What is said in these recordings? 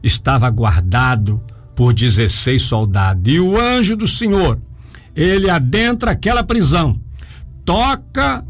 estava guardado por 16 soldados. E o anjo do Senhor, ele adentra aquela prisão, toca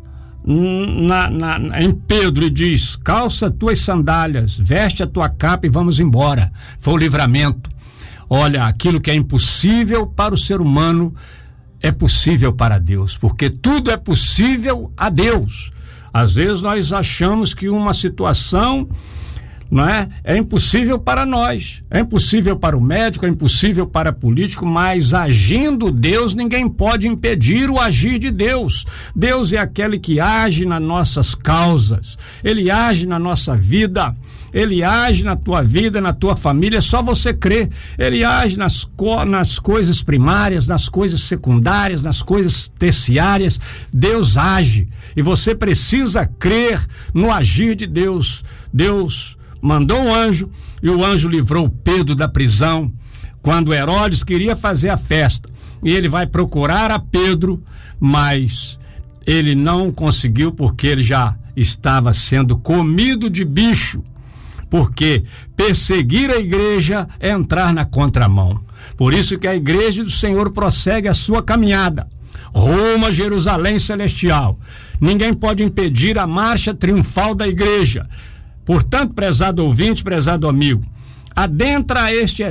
em Pedro e diz: calça tuas sandálias, veste a tua capa e vamos embora. Foi o livramento. Olha, aquilo que é impossível para o ser humano é possível para Deus, porque tudo é possível a Deus. Às vezes nós achamos que uma situação, não é impossível para nós, é impossível para o médico, é impossível para o político, mas agindo Deus, ninguém pode impedir o agir de Deus. Deus é aquele que age nas nossas causas, ele age na nossa vida, ele age na tua vida, na tua família, é só você crer. Ele age nas coisas primárias, nas coisas secundárias, nas coisas terciárias. Deus age e você precisa crer no agir de Deus. Deus mandou um anjo e o anjo livrou Pedro da prisão quando Herodes queria fazer a festa, e ele vai procurar a Pedro, mas ele não conseguiu, porque ele já estava sendo comido de bicho, porque perseguir a igreja é entrar na contramão. Por isso que a igreja do Senhor prossegue a sua caminhada rumo a Jerusalém celestial. Ninguém pode impedir a marcha triunfal da igreja. Portanto, prezado ouvinte, prezado amigo, adentra estes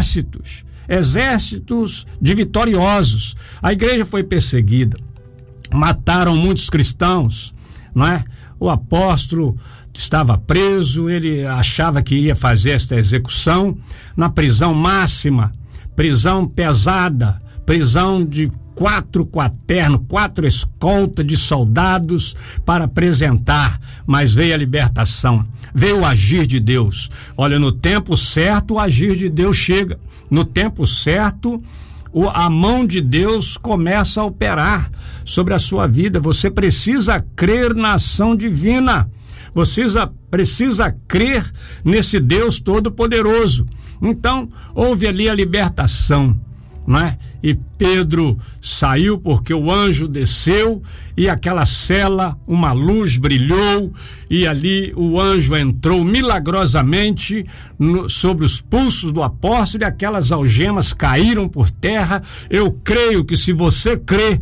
exércitos de vitoriosos. A igreja foi perseguida, mataram muitos cristãos, não é? O apóstolo estava preso, ele achava que iria fazer esta execução na prisão máxima, prisão pesada, prisão de 4 quaternos, 4 escoltas de soldados para apresentar, mas veio a libertação, veio o agir de Deus. Olha, no tempo certo o agir de Deus chega, no tempo certo a mão de Deus começa a operar sobre a sua vida. Você precisa crer na ação divina, você precisa crer nesse Deus Todo-Poderoso. Então, houve ali a libertação, não é? E Pedro saiu porque o anjo desceu e aquela cela, uma luz brilhou e ali o anjo entrou milagrosamente sobre os pulsos do apóstolo e aquelas algemas caíram por terra. Eu creio que se você crê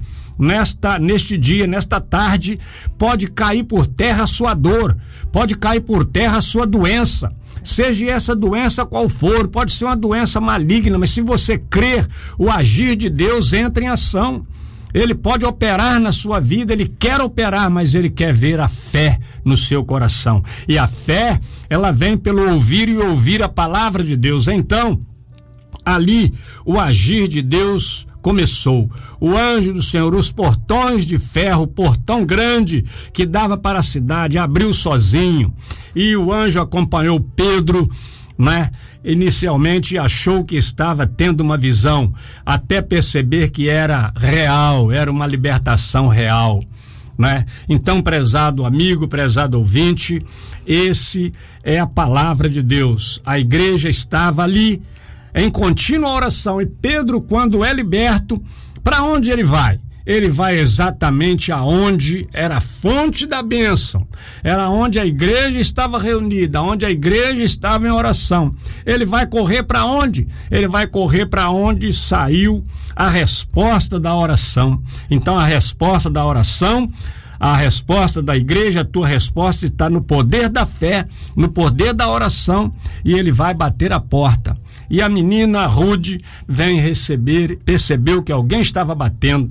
neste dia, nesta tarde, pode cair por terra a sua dor, pode cair por terra a sua doença, seja essa doença qual for, pode ser uma doença maligna, mas se você crer, o agir de Deus entra em ação. Ele pode operar na sua vida, ele quer operar, mas ele quer ver a fé no seu coração. E a fé, ela vem pelo ouvir e ouvir a palavra de Deus. Então, ali, o agir de Deus começou. O anjo do Senhor, os portões de ferro, portão grande que dava para a cidade, abriu sozinho. E o anjo acompanhou Pedro, né? Inicialmente achou que estava tendo uma visão, até perceber que era real, era uma libertação real, né? Então, prezado amigo, prezado ouvinte, esse é a palavra de Deus. A igreja estava ali em contínua oração, e Pedro, quando é liberto, para onde ele vai? Ele vai exatamente aonde era a fonte da bênção, era onde a igreja estava reunida, onde a igreja estava em oração. Ele vai correr para onde? Ele vai correr para onde saiu a resposta da oração. Então, a resposta da oração, a resposta da igreja, a tua resposta está no poder da fé, no poder da oração, e ele vai bater a porta. E a menina Rude vem percebeu que alguém estava batendo,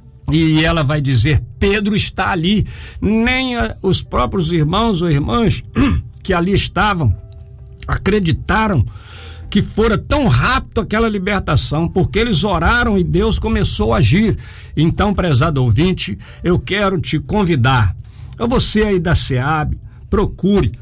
e ela vai dizer: Pedro está ali. Nem os próprios irmãos ou irmãs que ali estavam acreditaram que fora tão rápido aquela libertação, porque eles oraram e Deus começou a agir. Então, prezado ouvinte, eu quero te convidar, a você aí da SEAB, procure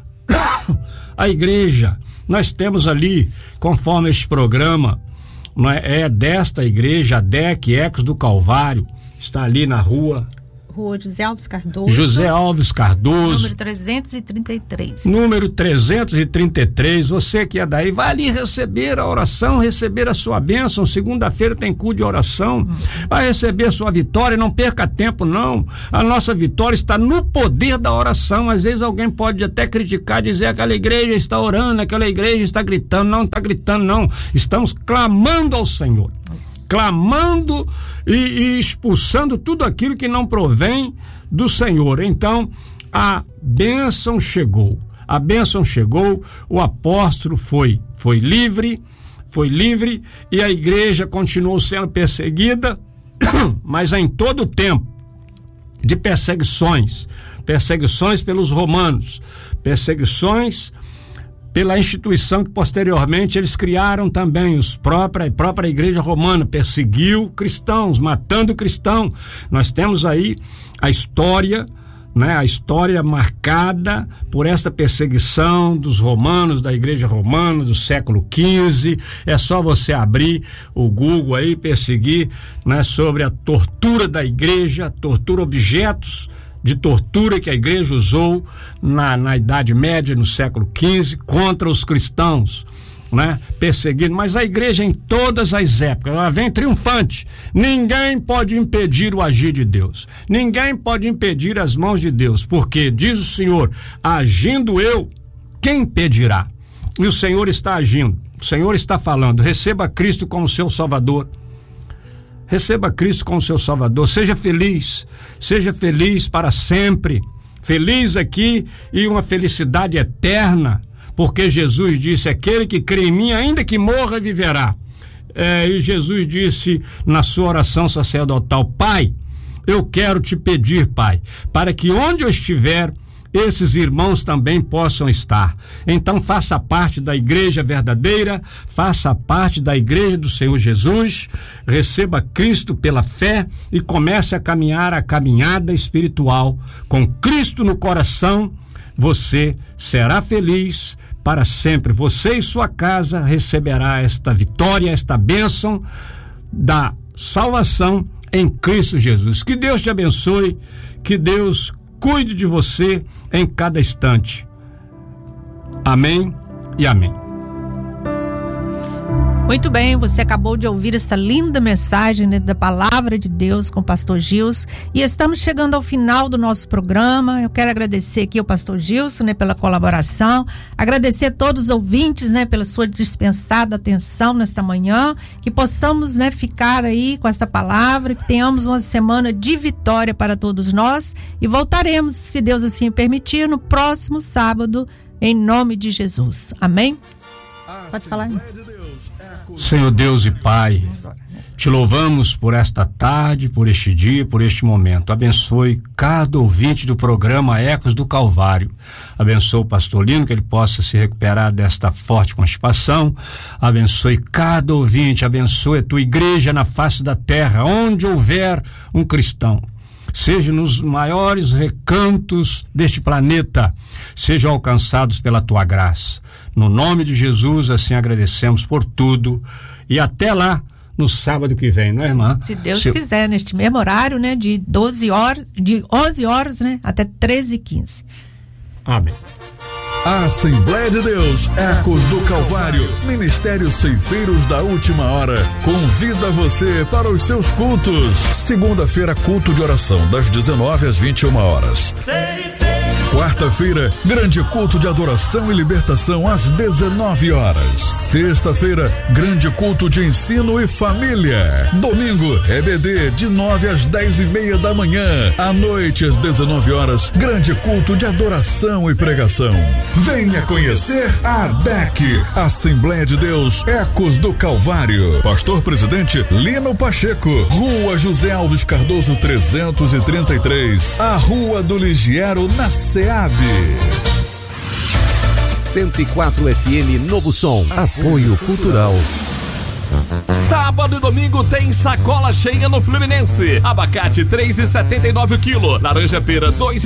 a igreja. Nós temos ali, conforme este programa, é desta igreja, a DEC Ecos do Calvário, está ali na rua Rua José Alves Cardoso. José Alves Cardoso. Número 333. Número 333. Você que é daí, vai ali receber a oração, receber a sua bênção. Segunda-feira tem culto de oração. Vai receber a sua vitória. Não perca tempo, não. A nossa vitória está no poder da oração. Às vezes alguém pode até criticar, dizer que aquela igreja está orando, aquela igreja está gritando. Não está gritando, não. Estamos clamando ao Senhor. Clamando e expulsando tudo aquilo que não provém do Senhor. Então, a bênção chegou. A bênção chegou, o apóstolo foi livre, e a igreja continuou sendo perseguida, mas em todo o tempo de perseguições pelos romanos, perseguições pela instituição que posteriormente eles criaram também, a própria igreja romana perseguiu cristãos, matando cristãos. Nós temos aí a história, né? A história marcada por esta perseguição dos romanos, da igreja romana do século XV. É só você abrir o Google aí, perseguir, né, sobre a tortura da igreja, objetos de tortura que a igreja usou na Idade Média, no século XV, contra os cristãos, né? Perseguindo, mas a igreja em todas as épocas, ela vem triunfante. Ninguém pode impedir o agir de Deus, ninguém pode impedir as mãos de Deus, porque diz o Senhor, agindo eu, quem impedirá? E o Senhor está agindo, o Senhor está falando, receba Cristo como seu Salvador. Receba Cristo como seu Salvador, seja feliz para sempre, feliz aqui e uma felicidade eterna, porque Jesus disse, aquele que crê em mim, ainda que morra, viverá. E Jesus disse na sua oração sacerdotal, Pai, eu quero te pedir, Pai, para que onde eu estiver, esses irmãos também possam estar. Então faça parte da igreja verdadeira, faça parte da igreja do Senhor Jesus, receba Cristo pela fé e comece a caminhar a caminhada espiritual. Com Cristo no coração, você será feliz para sempre. Você e sua casa receberá esta vitória, esta bênção da salvação em Cristo Jesus. Que Deus te abençoe, que Deus cuide de você em cada instante. Amém e amém. Muito bem, você acabou de ouvir essa linda mensagem, né, da Palavra de Deus com o pastor Gilson, e estamos chegando ao final do nosso programa. Eu quero agradecer aqui ao pastor Gilson, né, pela colaboração, agradecer a todos os ouvintes, né, pela sua dispensada atenção nesta manhã, que possamos, né, ficar aí com essa palavra, que tenhamos uma semana de vitória para todos nós, e voltaremos, se Deus assim permitir, no próximo sábado, em nome de Jesus. Amém? Pode falar, hein? Senhor Deus e Pai, te louvamos por esta tarde, por este dia, por este momento. Abençoe cada ouvinte do programa Ecos do Calvário. Abençoe o pastor Lino, que ele possa se recuperar desta forte constipação. Abençoe cada ouvinte, abençoe a tua igreja na face da terra, onde houver um cristão. Seja nos maiores recantos deste planeta, sejam alcançados pela tua graça. No nome de Jesus, assim agradecemos por tudo. E até lá, no sábado que vem, não é, irmã? Se Deus quiser, neste mesmo horário, né? De 11 horas, né? Até 13h15. Amém. Assembleia de Deus, Ecos do Calvário, Ministério Ceifeiros da Última Hora, convida você para os seus cultos. Segunda-feira, culto de oração, das 19 às 21 horas. Quarta-feira, grande culto de adoração e libertação às 19 horas. Sexta-feira, grande culto de ensino e família. Domingo, EBD de 9 às 10:30 da manhã. À noite, às 19 horas, grande culto de adoração e pregação. Venha conhecer a ADEC, Assembleia de Deus, Ecos do Calvário. Pastor Presidente Lino Pacheco, Rua José Alves Cardoso 333, a Rua do Ligiero, na SEAB. 104 FM Novo Som. Apoio Cultural. Sábado e domingo tem sacola cheia no Fluminense. Abacate 3,79 o quilo. Laranja pera 2,79.